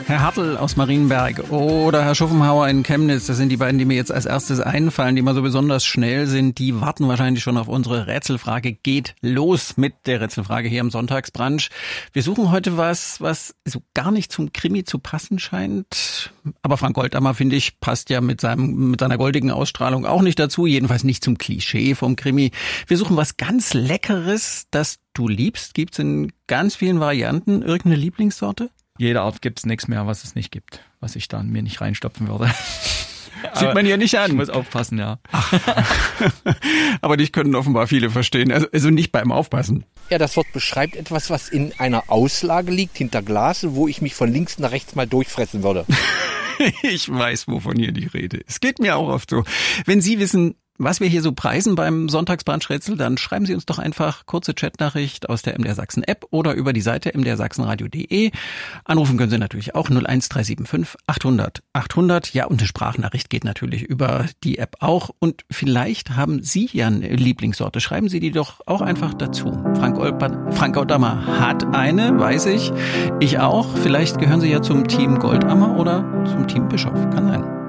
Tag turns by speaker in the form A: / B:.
A: Herr Hartl aus Marienberg oder Herr Schuffenhauer in Chemnitz, das sind die beiden, die mir jetzt als erstes einfallen, die mal so besonders schnell sind. Die warten wahrscheinlich schon auf unsere Rätselfrage. Geht los mit der Rätselfrage hier im Sonntagsbrunch. Wir suchen heute was so gar nicht zum Krimi zu passen scheint. Aber Frank Goldammer, finde ich, passt ja mit seiner goldigen Ausstrahlung auch nicht dazu. Jedenfalls nicht zum Klischee vom Krimi. Wir suchen was ganz Leckeres, das du liebst. Gibt's in ganz vielen Varianten. Irgendeine Lieblingssorte?
B: Jeder Art gibt's nichts mehr, was es nicht gibt, was ich dann mir nicht reinstopfen würde.
A: Sieht man hier nicht an.
B: Ich muss aufpassen, ja.
A: Ach. Aber dich können offenbar viele verstehen. Also nicht beim Aufpassen.
C: Ja, das Wort beschreibt etwas, was in einer Auslage liegt, hinter Glas, wo ich mich von links nach rechts mal durchfressen würde.
A: Ich weiß, wovon hier die Rede ist. Es geht mir auch oft so. Wenn Sie wissen, was wir hier so preisen beim Sonntagsbrunch-Rätsel, dann schreiben Sie uns doch einfach kurze Chatnachricht aus der MDR Sachsen App oder über die Seite mdrsachsenradio.de. Anrufen können Sie natürlich auch 01375 800 800. Ja, und eine Sprachnachricht geht natürlich über die App auch. Und vielleicht haben Sie ja eine Lieblingssorte. Schreiben Sie die doch auch einfach dazu. Frank Goldammer hat eine, weiß ich. Ich auch. Vielleicht gehören Sie ja zum Team Goldammer oder zum Team Bischof. Kann sein.